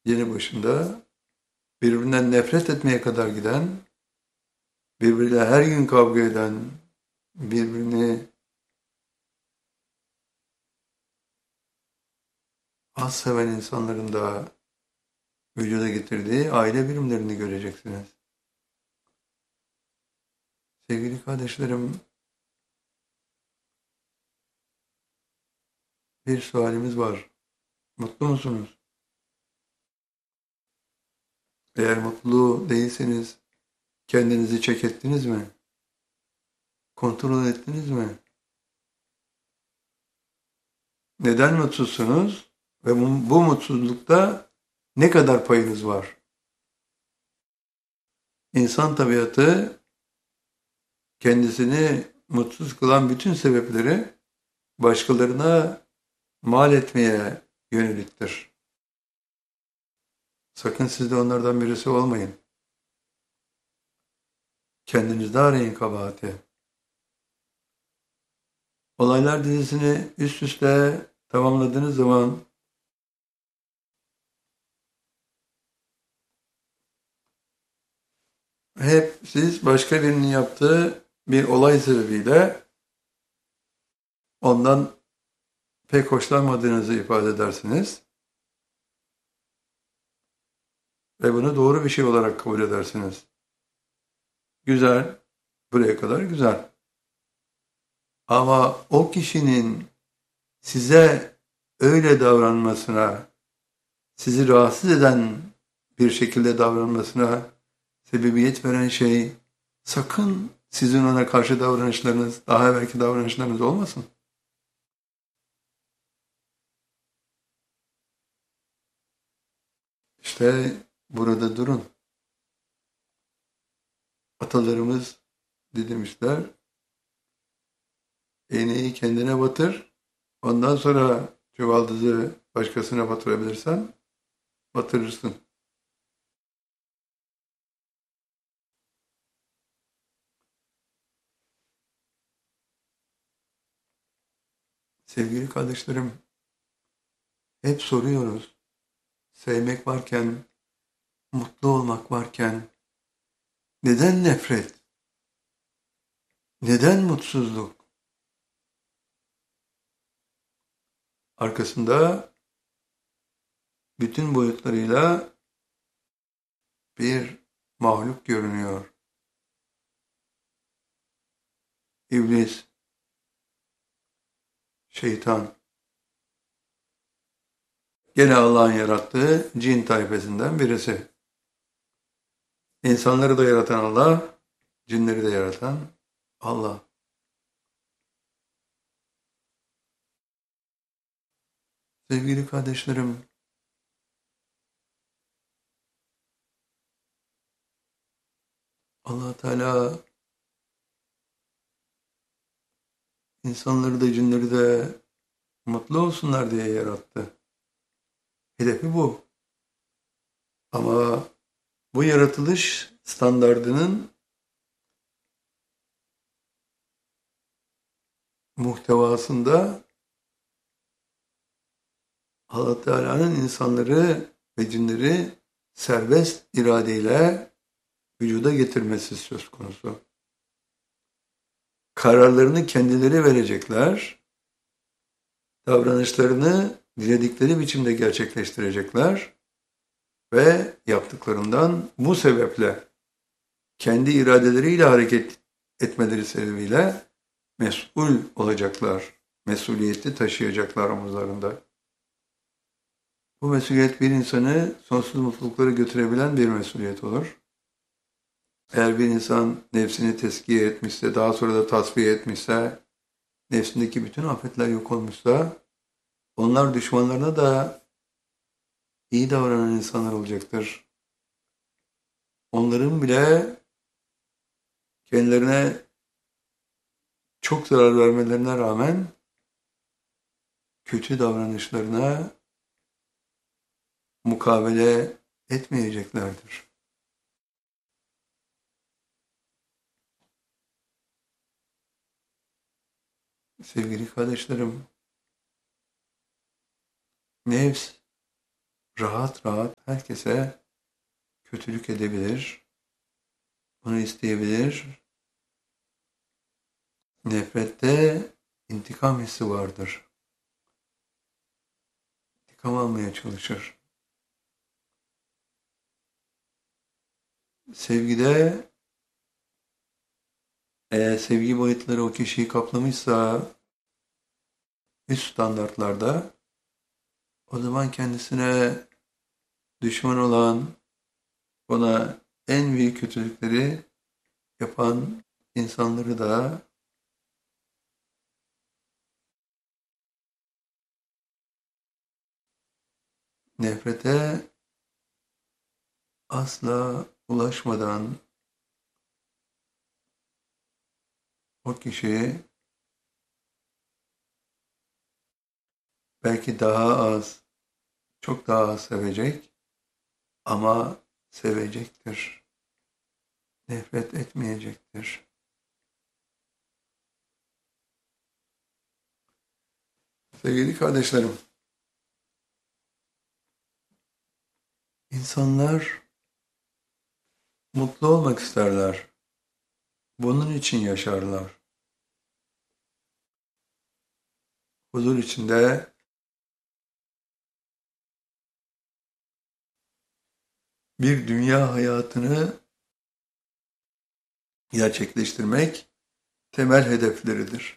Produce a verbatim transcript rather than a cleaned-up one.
yeni başında birbirinden nefret etmeye kadar giden, birbiriyle her gün kavga eden, birbirini az seven insanların da vücuda getirdiği aile birimlerini göreceksiniz. Sevgili kardeşlerim, bir sualimiz var. Mutlu musunuz? Eğer mutlu değilseniz kendinizi çek ettiniz mi? Kontrol ettiniz mi? Neden mutsuzsunuz? Ve bu, bu mutsuzlukta ne kadar payınız var? İnsan tabiatı kendisini mutsuz kılan bütün sebepleri başkalarına mal etmeye yöneliktir. Sakın siz de onlardan birisi olmayın. Kendinizde arayın kabahati. Olaylar dizisini üst üste tamamladığınız zaman hep siz başka birinin yaptığı bir olay sebebiyle ondan pek hoşlanmadığınızı ifade edersiniz. Ve bunu doğru bir şey olarak kabul edersiniz. Güzel, buraya kadar güzel. Ama o kişinin size öyle davranmasına, sizi rahatsız eden bir şekilde davranmasına sebebiyet veren şey sakın sizin ona karşı davranışlarınız, daha evvelki davranışlarınız olmasın. İşte burada durun. Atalarımız ne demişler? İğneyi kendine batır, ondan sonra çuvaldızı başkasına batırabilirsen batırırsın. Sevgili kardeşlerim, hep soruyoruz. Sevmek varken, mutlu olmak varken, neden nefret? Neden mutsuzluk? Arkasında bütün boyutlarıyla bir mahluk görünüyor. İblis, şeytan. Gene Allah'ın yarattığı cin tayfasından birisi. İnsanları da yaratan Allah, cinleri de yaratan Allah. Sevgili kardeşlerim, Allah Teala insanları da cinleri de mutlu olsunlar diye yarattı. Hedefi bu. Ama bu yaratılış standardının muhtevasında Allah Teala'nın insanları ve cinleri serbest iradeyle vücuda getirmesi söz konusu. Kararlarını kendileri verecekler, davranışlarını diledikleri biçimde gerçekleştirecekler ve yaptıklarından bu sebeple kendi iradeleriyle hareket etmeleri sebebiyle mesul olacaklar, mesuliyeti taşıyacaklar omuzlarında. Bu mesuliyet bir insanı sonsuz mutluluklara götürebilen bir mesuliyet olur. Eğer bir insan nefsini tezkiye etmişse, daha sonra da tasfiye etmişse, nefsindeki bütün afetler yok olmuşsa, onlar düşmanlarına da iyi davranan insanlar olacaktır. Onların bile kendilerine çok zarar vermelerine rağmen kötü davranışlarına mukabele etmeyeceklerdir. Sevgili kardeşlerim, nefs rahat rahat herkese kötülük edebilir, bunu isteyebilir. Nefrette intikam hissi vardır. İntikam almaya çalışır. Sevgide eğer sevgi boyutları o kişiyi kaplamışsa üst standartlarda, o zaman kendisine düşman olan, ona en büyük kötülükleri yapan insanları da nefrete asla ulaşmadan o kişiyi belki daha az, çok daha az sevecek ama sevecektir. Nefret etmeyecektir. Sevgili kardeşlerim, insanlar mutlu olmak isterler. Bunun için yaşarlar. Huzur içinde bir dünya hayatını gerçekleştirmek temel hedefleridir.